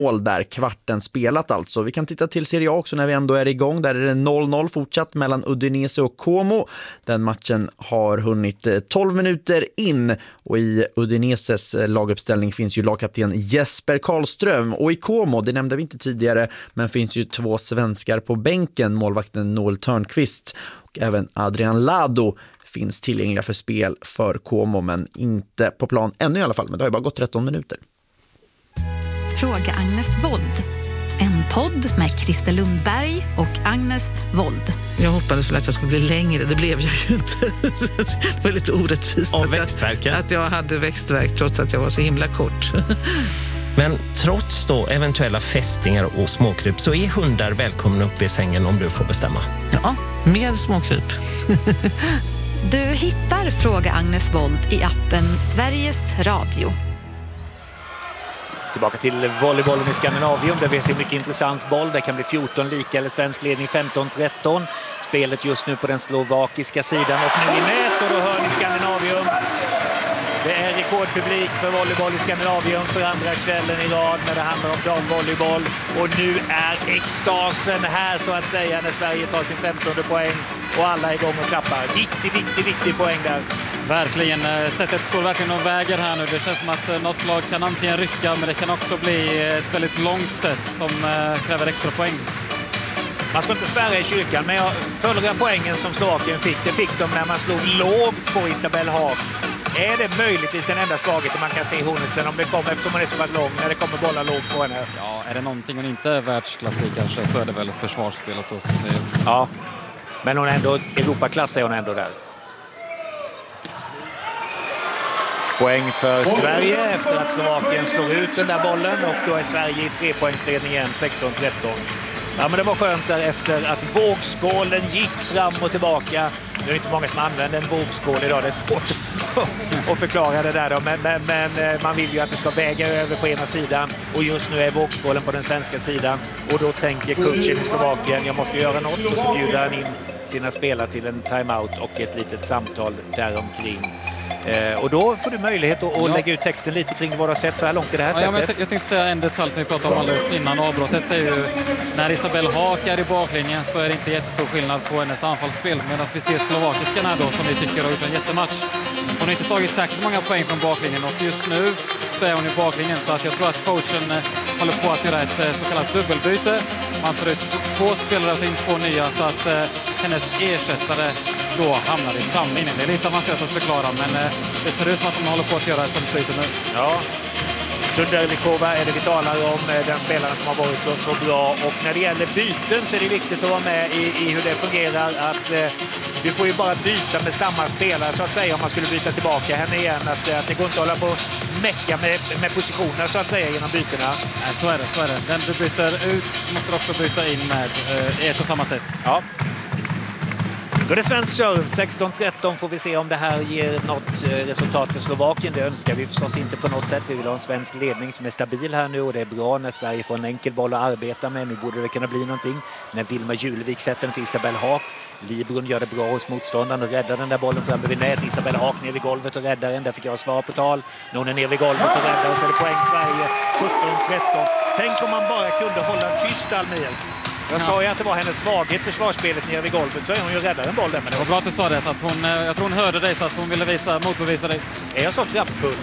mål där, kvarten spelat alltså. Vi kan titta till Serie A också när vi ändå är igång. Där är det 0-0 fortsatt mellan Udinese och Como. Den matchen har hunnit 12 minuter in och i Udineses laguppställning finns ju lagkapten Jesper Karlström. Och i Como, det nämnde vi inte tidigare, men finns ju 2 svenskar på bänken, målvakten Noel Törnqvist och även Adrian Lado finns tillgängliga för spel för Como, men inte på plan ännu i alla fall, men det har ju bara gått 13 minuter. Fråga Agnes Wold. En podd med Christer Lundberg och Agnes Wold. Jag hoppades väl att jag skulle bli längre, det blev jag ju inte. Det var lite orättvist att jag hade växtvärk trots att jag var så himla kort. Men trots då eventuella fästingar och småkryp så är hundar välkomna upp i sängen om du får bestämma. Ja, med småkryp. Du hittar Fråga Agnes Wold i appen Sveriges Radio. Tillbaka till volleybollen i Skandinavium där vi ser mycket intressant boll. Det kan bli 14 lika eller svensk ledning 15-13. Spelet just nu på den slovakiska sidan och nu i nät och då hör ni Skandinavium. Det är rekordpublik för volleyboll i Skandinavium för andra kvällen i rad när det handlar om damvolleyboll. Och nu är extasen här så att säga när Sverige tar sin 15:e poäng och alla är igång och klappar. Viktig poäng där. Verkligen. Sättet står verkligen och väger här nu. Det känns som att något lag kan antingen rycka men det kan också bli ett väldigt långt set som kräver extra poäng. Man ska inte svära i kyrkan, men jag följer poängen som Slovakien fick. Det fick de när man slog lågt på Isabel Haag. Är det möjligtvis den enda svagheten man kan se i Hornesen om det kommer, eftersom hon är så pass lång, när det kommer bollar lågt på henne? Ja, är det någonting hon inte är världsklass i kanske så är det väl försvarsspelet då, ska man säga. Ja, men hon är ändå Europaklass är hon ändå där. Poäng för Sverige efter att Slovakien slår ut den där bollen och då är Sverige i 3-poängsledning igen, 16-13. Ja, men det var skönt där efter att vågskålen gick fram och tillbaka. Det är inte många som använder en vågskål idag, det är svårt att förklara det där då. Men man vill ju att det ska väga över på ena sidan och just nu är vågskålen på den svenska sidan. Och då tänker coachen i Slovakien, jag måste göra något, och så bjuder han in sina spelare till en timeout och ett litet samtal däromkring. Och då får du möjlighet att lägga ut texten lite kring vad du har sett så här långt i det här sättet. Jag tänkte säga en detalj som vi pratade om alldeles innan avbrottet. Det är ju när Isabel Haag är i baklinjen så är det inte jättestor skillnad på hennes anfallsspel. Medan vi ser slovakiskan här då som vi tycker har gjort en jättematch. Hon har inte tagit särskilt många poäng från baklinjen och just nu så är hon i baklinjen. Så att jag tror att coachen håller på att göra ett så kallat dubbelbyte. Man tar ut 2 spelare och tar in 2 nya så att hennes ersättare då hamnar i framlinjen. Det är lite avancerat att förklara, men det ser ut som att de håller på att göra ett sånt byte nu. Ja, Sunderlikova är det vi talar om, den spelaren som har varit så bra. Och när det gäller byten så är det viktigt att vara med i hur det fungerar. Att du får ju bara byta med samma spelare så att säga om man skulle byta tillbaka henne igen. Att det går inte att hålla på mecka med positioner så att säga genom bytena. Nej, så är det. Den du byter ut måste du också byta in med ett och samma sätt. Ja. Då är det svensk serve, 16-13 får vi se om det här ger något resultat för Slovakien. Det önskar vi förstås inte på något sätt. Vi vill ha en svensk ledning som är stabil här nu och det är bra när Sverige får en enkel boll att arbeta med. Nu borde det kunna bli någonting. När Vilma Julevik sätter den till Isabel Haag. Librun gör det bra hos motståndaren och räddar den där bollen framme vid nät. Isabel Haag ner vid golvet och räddar den. Där fick jag svar på tal. När hon är ner vid golvet och räddar och så är det poäng Sverige, 17-13. Tänk om man bara kunde hålla tyst Almir. Jag sa ju att det var hennes svaghet försvarsspelet nere vid golvet så är hon ju räddare en boll där. Det var bra att du sa det så att jag tror hon hörde dig så att hon ville motbevisa dig. Är jag så kraftfull?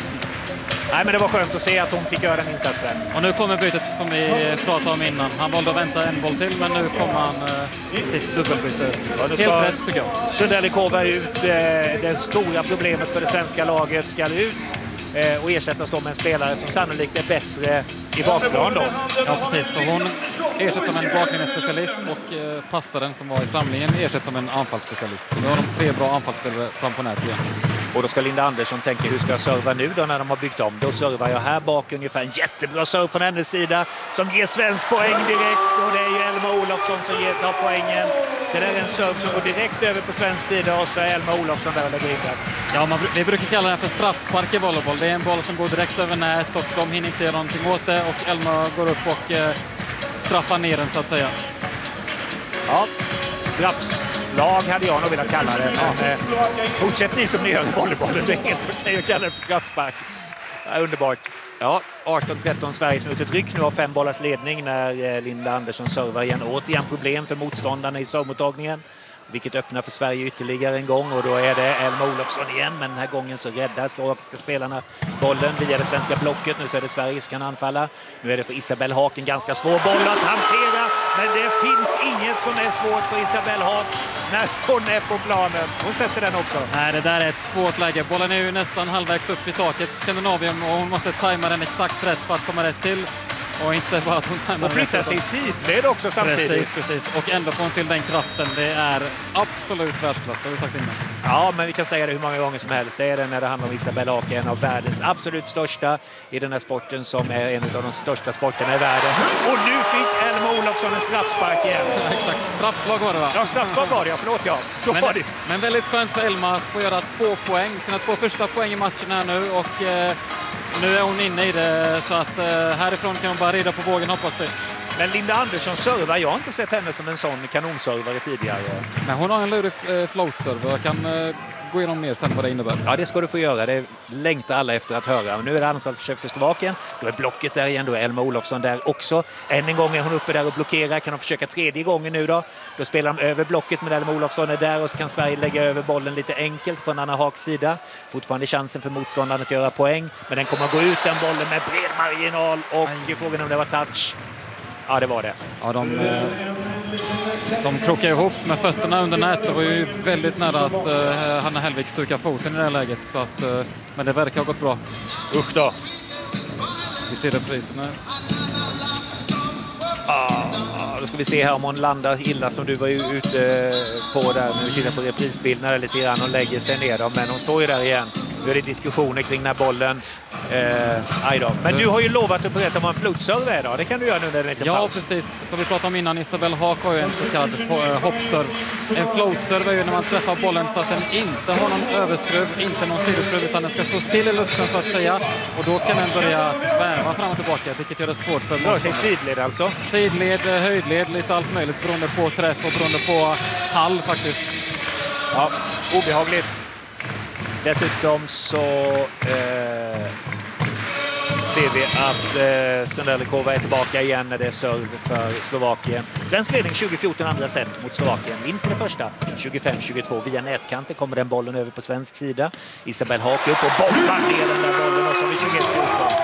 Nej, men det var skönt att se att hon fick göra den insatsen. Och nu kommer bytet som vi pratade om innan. Han valde att vänta en boll till men nu kommer han sitt dubbelbyte. Ja, helt rätt tycker jag. Sunderlikova ut. Det stora problemet för det svenska laget ska ut. Och ersättas då med en spelare som sannolikt är bättre i bakplan då. Ja, precis. Så hon ersätts som en baklinjespecialist och passaren som var i framlinjen ersätts som en anfallsspecialist. Så nu har de 3 bra anfallsspelare fram på nät igen. Och då ska Linda Andersson tänka, hur ska jag serva nu då när de har byggt om? Då servar jag här bak ungefär en jättebra serv från hennes sida som ger svensk poäng direkt. Och det är ju Elma Olofsson som tar poängen. Det där är en serv som går direkt över på svensk sida och så är Elma Olofsson där och lägger in den. Ja, vi brukar kalla den för straffspark i volleyboll. Det är en boll som går direkt över nät och de hinner inte göra någonting åt det. Och Elma går upp och straffar ner den så att säga. Ja, straffslag hade jag nog velat kalla det. Men fortsätt ni som ni gör i volleybollen. Det är helt okej att kalla det för straffspark. Ja, underbart. Ja, 18-13 Sverige som ut ett ryck nu har 5 bollars ledning när Linda Andersson servar igen. Återigen problem för motståndarna i servmottagningen. Vilket öppnar för Sverige ytterligare en gång och då är det Elma Olofsson igen, men den här gången så räddar slovakiska spelarna bollen via det svenska blocket. Nu så är det Sverige som kan anfalla. Nu är det för Isabelle Haak en ganska svår boll att hantera, men det finns inget som är svårt för Isabelle Haak när hon är på planen. Hon sätter den också. Nej, det där är ett svårt läge. Bollen är ju nästan halvvägs upp i taket på Skandinavien och hon måste tajma den exakt rätt för att komma rätt till. Och inte bara att hon tajmar och flyttar sig i sidled också samtidigt. Precis. Och ändå får hon till den kraften. Det är absolut världsklass, det har vi sagt innan. Ja, men vi kan säga det hur många gånger som helst. Det är det när det handlar om Isabelle Haak, en av världens absolut största i den här sporten som är en av de största sporterna i världen. Och nu fick Elma Olofsson en straffspark igen. Ja, exakt. Straffslag var det, va? Ja, straffslag var det, förlåt ja. Så var det. Men väldigt skönt för Elma att få göra 2 poäng. Sina 2 första poäng i matchen här nu och nu är hon inne i det så att härifrån kan hon bara rida på vågen, hoppas vi. Men Linda Andersson servar, jag har inte sett henne som en sån kanonservare tidigare. Men hon har en lurig float-server. Jag kan gå igenom mer sen vad det innebär. Ja, det ska du få göra. Det längtar alla efter att höra. Och nu är det anfallsförsök för Slovakien. Då är blocket där igen. Då är Elma Olofsson där också. Än en gång är hon uppe där och blockerar. Kan hon försöka 3:e gången nu då? Då spelar de över blocket med Elma Olofsson är där och så kan Sverige lägga över bollen lite enkelt från Anna Haaks sida. Fortfarande chansen för motståndaren att göra poäng. Men den kommer att gå ut den bollen med bred marginal och frågan om det var touch. Ja, det var det. Ja, de krokar ihop med fötterna under nät. Det var ju väldigt nära att Hanna Hellvik stukar foten i det här läget. Så att, men det verkar ha gått bra. Upp då. Vi ser reprisen här. Då ska vi se här om hon landar illa som du var ju ute på där. Nu tittar på reprisbilderna lite grann och lägger sig ner då. Men hon står ju där igen. Nu är det diskussioner kring den här bollen. Men du har ju lovat att berätta vad en floatserve är då. Det kan du göra nu när det inte paus. Ja, precis. Som vi pratade om innan, Isabelle Haak har ju en så kallad hoppserve. En floatserve är ju när man träffar bollen så att den inte har någon överskruv, inte någon sidoskruv, utan den ska stå still i luften så att säga. Och då kan den börja sväva fram och tillbaka, vilket gör det svårt för rör sig sidled alltså? Sidled, höjdled, lite allt möjligt beroende på träff och beroende på hall faktiskt. Ja, obehagligt. Dessutom så ser vi att Sunderlikova är tillbaka igen när det är serve för Slovakien. Svensk ledning 2014 andra set mot Slovakien. Vinst i det första 25-22. Via nätkanten kommer den bollen över på svensk sida. Isabelle Haak upp och bombar ner den där bollen och så har vi 21-14.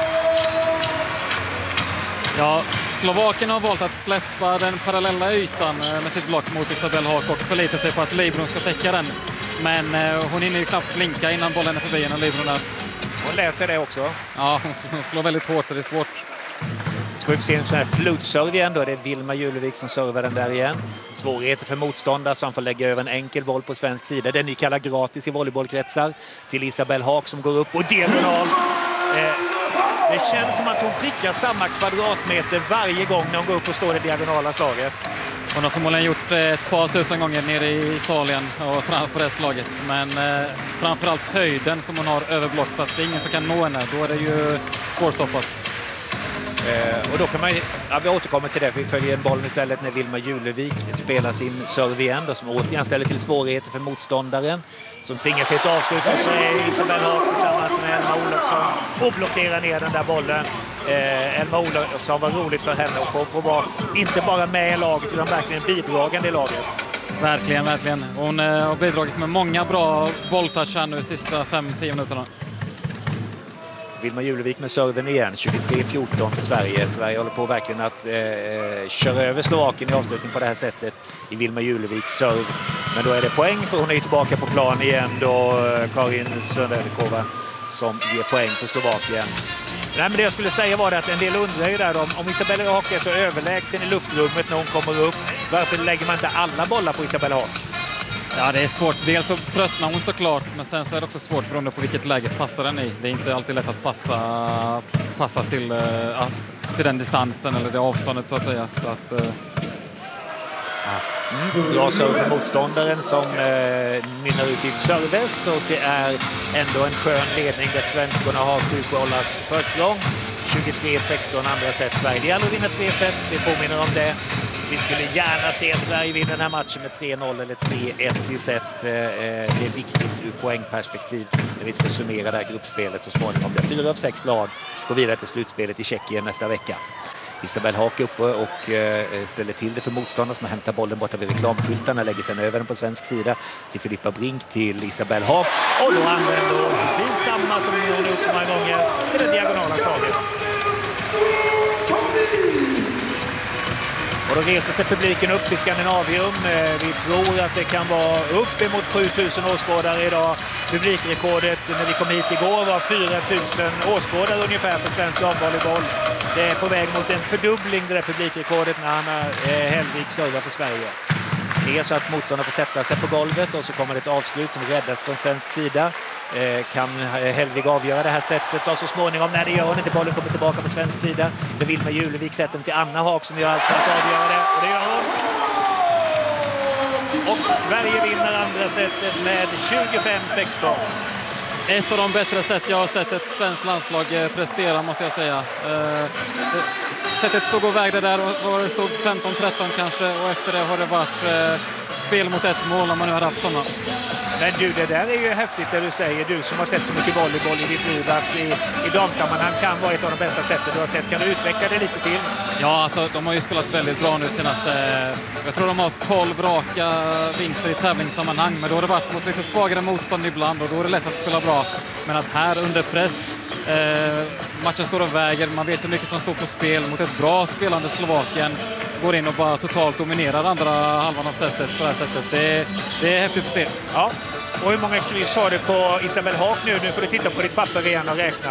Ja, Slovakien har valt att släppa den parallella ytan med sitt block mot Isabelle Haak och förlita sig på att Libron ska täcka den. Men hon hinner ju knappt blinka innan bollen är förbi genom Libron där. Hon läser det också. Ja, hon slår väldigt hårt så det är svårt. Ska vi se en sån här floatserve igen då. Det är Vilma Julevik som servar den där igen. Svårigheter för motståndare som får lägga över en enkel boll på svensk sida. Den ni kallar gratis i volleybollkretsar. Till Isabelle Haak som går upp och diagonalt. Det känns som att hon prickar samma kvadratmeter varje gång när hon går upp och står i diagonala slaget. Hon har förmodligen gjort ett par tusen gånger nere i Italien och tränat på det slaget. Men framförallt höjden som hon har över block så att det är ingen som kan nå henne. Då är det ju svårstoppat. Och då kan man, vi återkommer till det, för vi följer bollen istället när Vilma Julevik spelar sin serve igen då, som återigen ställer till svårigheter för motståndaren som tvingar sig ett avslut och så är Isabelle Haak tillsammans med Elma Olofsson och blockerar ner den där bollen. Elma Olofsson var roligt för henne att få vara inte bara med i laget utan verkligen bidragande i laget. Verkligen, verkligen. Hon har bidragit med många bra bolltouch här nu de sista 5-10 minuterna. Vilma Julevik med serven igen, 23-14 för Sverige. Sverige håller på verkligen att köra över Slovakien i avslutning på det här sättet i Vilma Juleviks serve. Men då är det poäng för hon är tillbaka på plan igen då Karin Sunderlikova som ger poäng för Slovakien. Nej, men det jag skulle säga var det att en del undrar ju där om Isabelle Haak är så överlägsen i luftrummet när hon kommer upp. Varför lägger man inte alla bollar på Isabelle Haak? Ja, det är svårt. Dels så tröttnar hon såklart, men sen så är det också svårt beroende på vilket läge passar den i. Det är inte alltid lätt att passa till den distansen eller det avståndet så att säga. Så att, Bra serve för motståndaren som mynnar ut i ett service och det är ändå en skön ledning där svenskarna har 7 bollars försprång. 23-16 andra set Sverige. Det gäller att vinna 3 set, vi påminner om det. Vi skulle gärna se att Sverige vinner den här matchen med 3-0 eller 3-1 i set. Det är viktigt ur poängperspektiv när vi ska summera det här gruppspelet så småningom. 4 av 6 lag går vidare till slutspelet i Tjeckien nästa vecka. Isabelle Haak uppe och ställer till det för motståndare som hämtar bollen borta vid reklamskyltarna, lägger sen över den på svensk sida till Filippa Brink, till Isabelle Haak, och då använder hon precis samma som hon gjort så många gånger i det diagonala slaget. Och då reser sig publiken upp i Skandinavium. Vi tror att det kan vara upp emot 7000 åskådare idag. Publikrekordet när vi kom hit igår var 4000 åskådare ungefär för svensk damvolleyboll. Det är på väg mot en fördubbling det där publikrekordet när Anna Hellvig servar för Sverige. Det är så att motståndaren får sätta sig på golvet och så kommer det ett avslut som räddas från svensk sida. Kan Hellvig avgöra det här sättet och så småningom, när det gör hon inte, bollen kommer tillbaka på svensk sida. Det vill med Julevik sätter den till Anna Haak som gör allt för att avgöra det, och det gör hon. Och Sverige vinner andra sättet med 25-16. Ett av de bättre sätt jag har sett ett svenskt landslag prestera, måste jag säga. Sättet stod och vägde där och det stod 15-13 kanske, och efter det har det varit spel mot ett mål när man nu har haft sådana. Men du, det där är ju häftigt det du säger, du som har sett så mycket volleyboll i ditt liv, att i damsammanhang kan vara ett av de bästa sätten du har sett. Kan du utveckla det lite till? Ja, alltså de har ju spelat väldigt bra nu senaste. Jag tror de har 12 raka vinster i tävlingssammanhang, men då har det varit mot lite svagare motstånd ibland och då är det lätt att spela bra. Men att här under press, matchen står och väger, man vet hur mycket som står på spel mot ett bra spelande Slovakien, går in och bara totalt dominerar andra halvan av sättet på det här sättet. Det är häftigt att se. Ja, och hur många kryss har du på Isabelle Haak nu? Nu får du titta på ditt papper igen och räkna.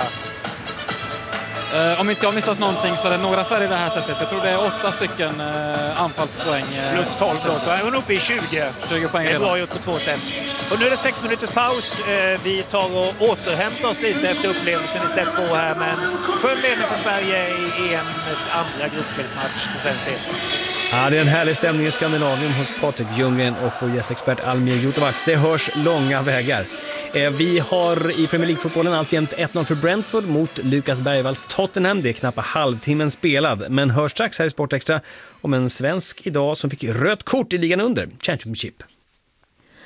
Om inte jag har missat någonting så är det några färre i det här sättet. Jag tror det är 8 stycken anfallspoäng. Plus 12 då, så är hon uppe i 20. 20 poäng. Det är bra gjort på 2 set. Och nu är det 6 minuters paus. Vi tar och återhämtar oss lite efter upplevelsen i set 2 här. Men skön ledning för Sverige i EM:s andra gruppspelsmatch för svensk del. Ja, det är en härlig stämning i Skandinavien hos Patrik Ljunggren och vår gästexpert Almir Jotovac. Det hörs långa vägar. Vi har i Premier League-fotbollen alltjämt 1-0 för Brentford mot Lukas Bergvalls Tottenham. Det är knappt halvtimmen spelad, men hör strax här i Sportextra om en svensk idag som fick rött kort i ligan under Championship.